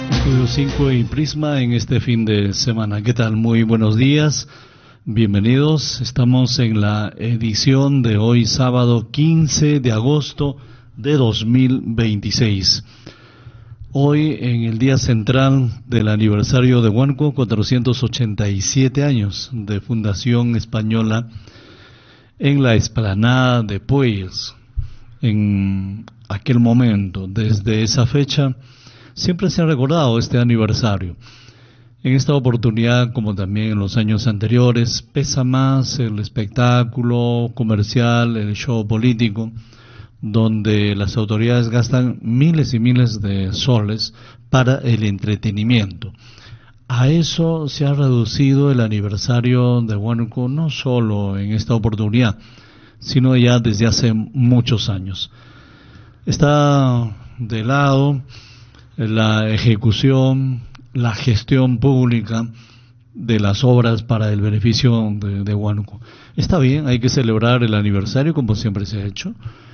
Estudio 5 y Prisma en este fin de semana. ¿Qué tal? Muy buenos días. Bienvenidos. Estamos en la edición de hoy, sábado 15 de agosto de 2026. Hoy, en el día central del aniversario de Huánuco, 487 años de fundación española en la explanada de Pueyes. En aquel momento, desde esa fecha, siempre se ha recordado este aniversario. En esta oportunidad, como también en los años anteriores, pesa más el espectáculo comercial, el show político, donde las autoridades gastan miles y miles de soles para el entretenimiento. A eso se ha reducido el aniversario de Huánuco, no solo en esta oportunidad, sino ya desde hace muchos años. Está de lado la ejecución, la gestión pública de las obras para el beneficio de Huánuco. Está bien, hay que celebrar el aniversario como siempre se ha hecho,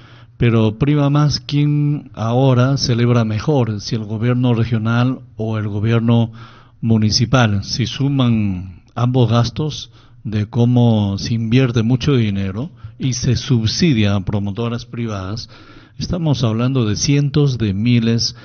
pero prima más quién ahora celebra mejor, si el gobierno regional o el gobierno municipal. Si suman ambos gastos de cómo se invierte mucho dinero y se subsidia a promotoras privadas, estamos hablando de cientos de miles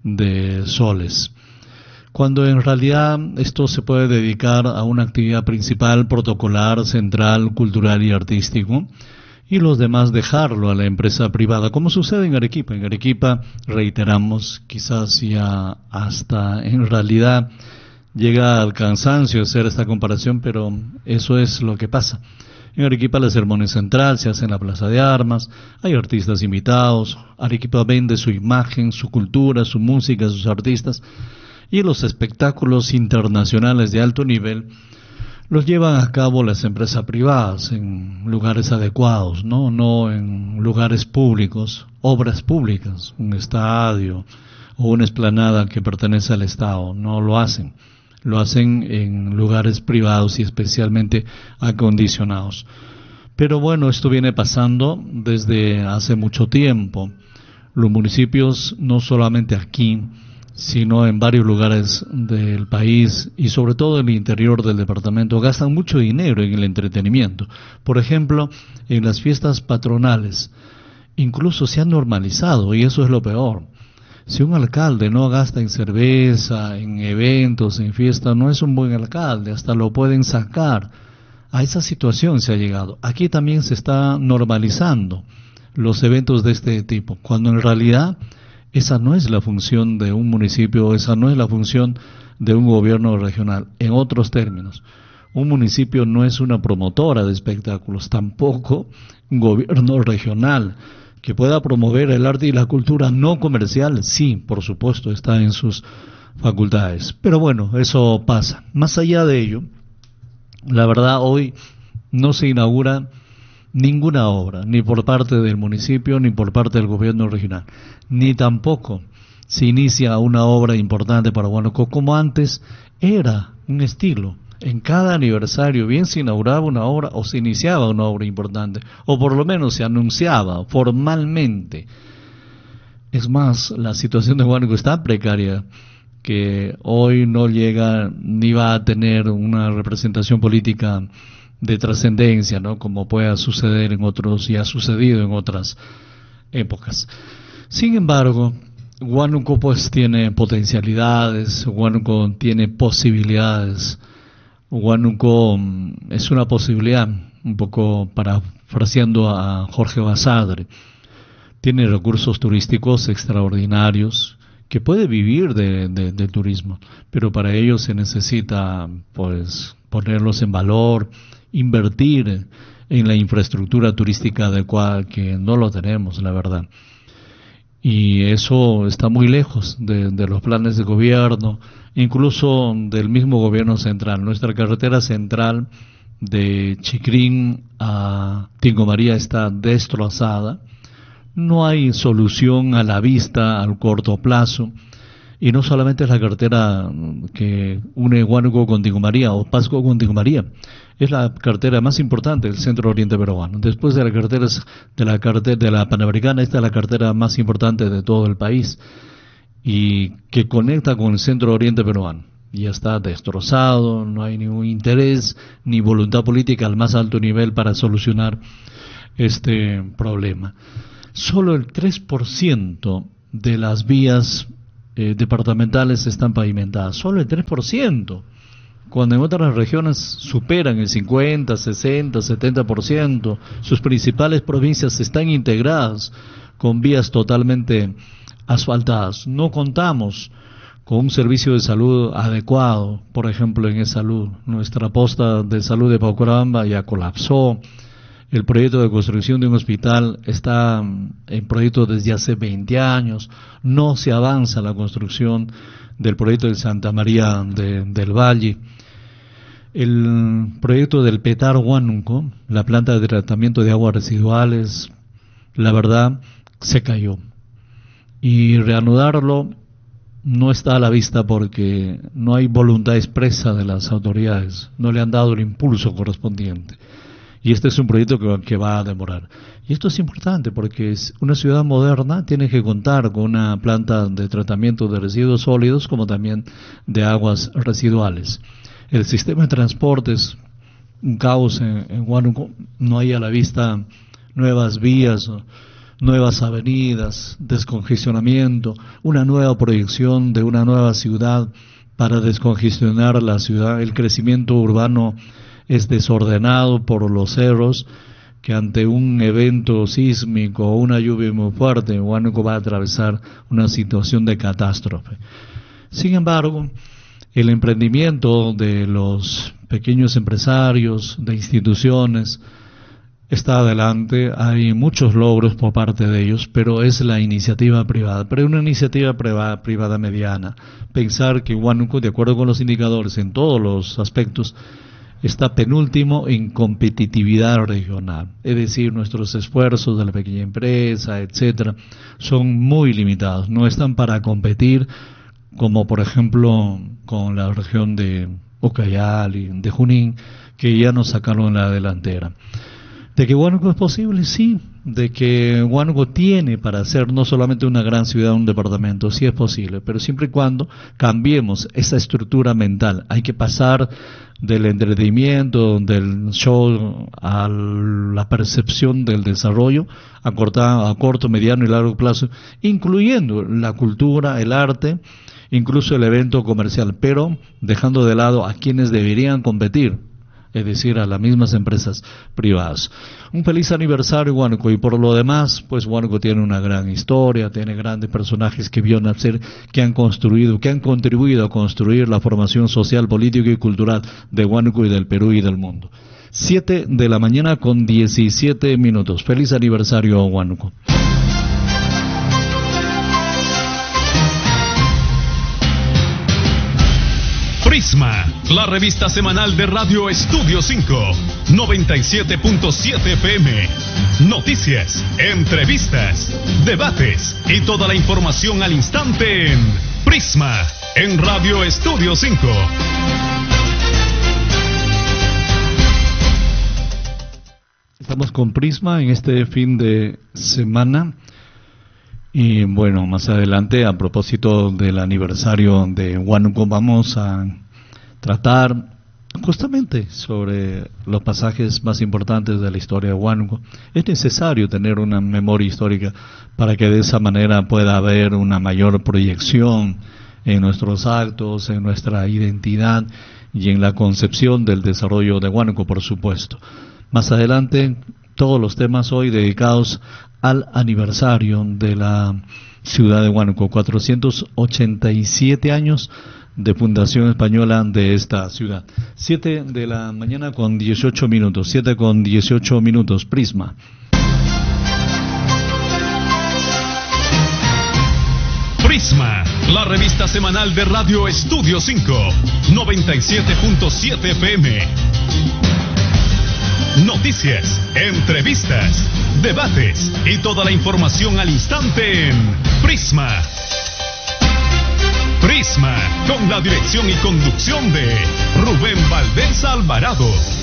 de soles, cuando en realidad esto se puede dedicar a una actividad principal, protocolar, central, cultural y artístico, y los demás dejarlo a la empresa privada, como sucede en Arequipa. En Arequipa, reiteramos, quizás ya hasta en realidad llega al cansancio hacer esta comparación, pero eso es lo que pasa. En Arequipa la ceremonia central se hace en la Plaza de Armas, hay artistas invitados, Arequipa vende su imagen, su cultura, su música, sus artistas, y los espectáculos internacionales de alto nivel los llevan a cabo las empresas privadas en lugares adecuados, no en lugares públicos, obras públicas, un estadio o una explanada que pertenece al Estado, no lo hacen. Lo hacen en lugares privados y especialmente acondicionados. Pero bueno, esto viene pasando desde hace mucho tiempo. Los municipios, no solamente aquí, sino en varios lugares del país y sobre todo en el interior del departamento, gastan mucho dinero en el entretenimiento. Por ejemplo, en las fiestas patronales, incluso se han normalizado, y eso es lo peor. Si un alcalde no gasta en cerveza, en eventos, en fiestas, no es un buen alcalde, hasta lo pueden sacar. A esa situación se ha llegado. Aquí también se está normalizando los eventos de este tipo, cuando en realidad esa no es la función de un municipio, esa no es la función de un gobierno regional. En otros términos, un municipio no es una promotora de espectáculos, tampoco un gobierno regional que pueda promover el arte y la cultura no comercial. Sí, por supuesto, está en sus facultades. Pero bueno, eso pasa. Más allá de ello, la verdad, hoy no se inaugura ninguna obra, ni por parte del municipio, ni por parte del gobierno regional, ni tampoco se inicia una obra importante para Huánuco, como antes era un estilo. En cada aniversario bien se inauguraba una obra o se iniciaba una obra importante, o por lo menos se anunciaba formalmente. Es más, la situación de Huánuco es tan precaria que hoy no llega ni va a tener una representación política de trascendencia, ¿no? Como pueda suceder en otros y ha sucedido en otras épocas. Sin embargo, Huánuco pues tiene potencialidades, Huánuco tiene posibilidades. Huánuco es una posibilidad, un poco parafraseando a Jorge Basadre. Tiene recursos turísticos extraordinarios, que puede vivir del turismo, pero para ello se necesita pues ponerlos en valor, invertir en la infraestructura turística adecuada, que no lo tenemos, la verdad. Y eso está muy lejos de los planes de gobierno, incluso del mismo gobierno central. Nuestra carretera central de Chicrín a Tingo María está destrozada. No hay solución a la vista, al corto plazo. Y no solamente es la carretera que une Huánuco con Tingo María o Pasco con Tingo María, es la carretera más importante del centro oriente peruano. Después de la carretera de la Panamericana, esta es la carretera más importante de todo el país. y que conecta con el centro oriente peruano. Ya está destrozado, no hay ningún interés ni voluntad política al más alto nivel para solucionar este problema. Solo el 3% de las vías departamentales están pavimentadas, solo el 3%, cuando en otras regiones superan el 50, 60, 70%, sus principales provincias están integradas con vías totalmente asfaltadas. No contamos con un servicio de salud adecuado, por ejemplo en E-Salud. Nuestra posta de salud de Paucaramba ya colapsó. El proyecto de construcción de un hospital está en proyecto desde hace 20 años. No se avanza la construcción del proyecto de Santa María del Valle. El proyecto del Petar Huánuco, la planta de tratamiento de aguas residuales, la verdad, se cayó. Y reanudarlo no está a la vista porque no hay voluntad expresa de las autoridades. No le han dado el impulso correspondiente. Y este es un proyecto que va a demorar. Y esto es importante porque una ciudad moderna tiene que contar con una planta de tratamiento de residuos sólidos como también de aguas residuales. El sistema de transportes, un caos en Huánuco, no hay a la vista nuevas vías, nuevas avenidas, descongestionamiento, una nueva proyección de una nueva ciudad para descongestionar la ciudad. El crecimiento urbano es desordenado por los cerros, que ante un evento sísmico o una lluvia muy fuerte, Huánuco va a atravesar una situación de catástrofe. Sin embargo, el emprendimiento de los pequeños empresarios, de instituciones, está adelante, hay muchos logros por parte de ellos, pero es la iniciativa privada, pero una iniciativa privada mediana. Pensar que Huánuco, de acuerdo con los indicadores en todos los aspectos, está penúltimo en competitividad regional, es decir, nuestros esfuerzos de la pequeña empresa, etcétera, son muy limitados, no están para competir como por ejemplo con la región de Ucayali, de Junín, que ya nos sacaron la delantera. ¿De que Huánuco es posible? Sí. De que Huánuco tiene para ser no solamente una gran ciudad, un departamento, sí es posible, pero siempre y cuando cambiemos esa estructura mental. Hay que pasar del entretenimiento, del show, a la percepción del desarrollo a corto, mediano y largo plazo, incluyendo la cultura, el arte, incluso el evento comercial, pero dejando de lado a quienes deberían competir, es decir, a las mismas empresas privadas. Un feliz aniversario, Huánuco, y por lo demás, pues Huánuco tiene una gran historia, tiene grandes personajes que vio nacer, que han construido, que han contribuido a construir la formación social, política y cultural de Huánuco y del Perú y del mundo. 7 de la mañana con 17 minutos. Feliz aniversario, Huánuco. Prisma, la revista semanal de Radio Estudio 5, 97.7 FM. Noticias, entrevistas, debates y toda la información al instante en Prisma, en Radio Estudio 5. Estamos con Prisma en este fin de semana. Y bueno, más adelante, a propósito del aniversario de Huánuco, vamos a tratar justamente sobre los pasajes más importantes de la historia de Huánuco. Es necesario tener una memoria histórica para que de esa manera pueda haber una mayor proyección en nuestros actos, en nuestra identidad y en la concepción del desarrollo de Huánuco, por supuesto. Más adelante, todos los temas hoy dedicados al aniversario de la ciudad de Huánuco, 487 años de fundación española de esta ciudad. 7 de la mañana con 18 minutos, 7 con 18 minutos, Prisma. Prisma, la revista semanal de Radio Estudio 5, 97.7 FM. Noticias, entrevistas, debates y toda la información al instante en Prisma. Prisma, con la dirección y conducción de Rubén Valdés Alvarado.